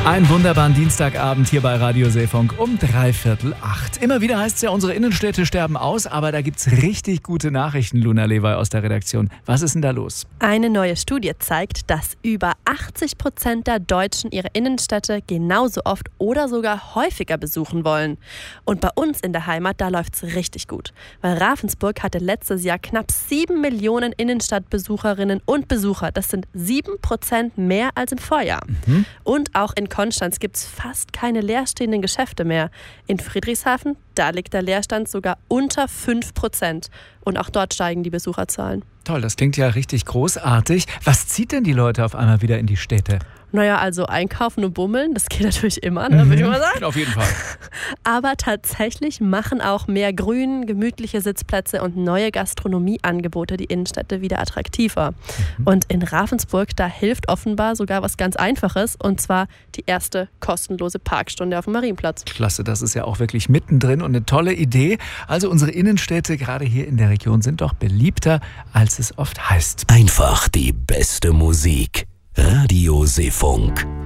Einen wunderbaren Dienstagabend hier bei Radio Seefunk um 7:45. Immer wieder heißt es ja, unsere Innenstädte sterben aus, aber da gibt's richtig gute Nachrichten, Luna Lewy aus der Redaktion. Was ist denn da los? Eine neue Studie zeigt, dass über 80% der Deutschen ihre Innenstädte genauso oft oder sogar häufiger besuchen wollen. Und bei uns in der Heimat, da läuft's richtig gut. Weil Ravensburg hatte letztes Jahr knapp 7 Millionen Innenstadtbesucherinnen und Besucher. Das sind 7% mehr als im Vorjahr. Und auch in Konstanz gibt es fast keine leerstehenden Geschäfte mehr. In Friedrichshafen, da liegt der Leerstand sogar unter 5%. Und auch dort steigen die Besucherzahlen. Toll, das klingt ja richtig großartig. Was zieht denn die Leute auf einmal wieder in die Städte? Naja, also einkaufen und bummeln, das geht natürlich immer, ne, würde ich mal sagen. Auf jeden Fall. Aber tatsächlich machen auch mehr Grün, gemütliche Sitzplätze und neue Gastronomieangebote die Innenstädte wieder attraktiver. Und in Ravensburg, da hilft offenbar sogar was ganz Einfaches, und zwar die erste kostenlose Parkstunde auf dem Marienplatz. Klasse, das ist ja auch wirklich mittendrin und eine tolle Idee. Also unsere Innenstädte, gerade hier in der Region, sind doch beliebter, als es oft heißt. Einfach die beste Musik. Radio Seefunk.